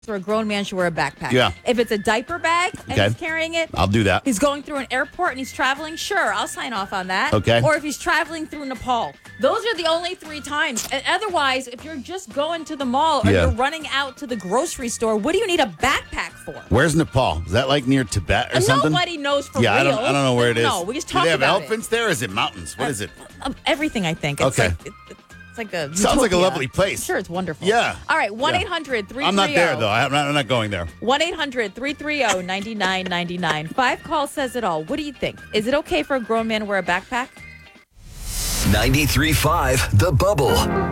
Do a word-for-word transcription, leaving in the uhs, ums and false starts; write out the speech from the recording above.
where a grown man should wear a backpack. Yeah. If it's a diaper bag and Okay. he's carrying it, I'll do that. he's going through an airport and he's traveling, sure, I'll sign off on that. Okay. Or if he's traveling through Nepal. Those are the only three times. And otherwise, if you're just going to the mall or Yeah. you're running out to the grocery store, what do you need a backpack for? Where's Nepal? Is that like near Tibet or And something? Nobody knows for yeah, real. I don't, I don't know where it is. No, we just Do talked they have about elephants there? Or is it mountains? What is it? it. Um, everything, I think. It's Okay. Like, it, it's like a Sounds like a utopia. lovely place. Sure, it's wonderful. Yeah. All right, one eight hundred three three zero. I'm not there, though. I'm not, I'm not going there. one eight hundred three three zero nine nine nine nine. Five call says it all. What do you think? Is it okay for a grown man to wear a backpack? ninety-three point five The Bubble.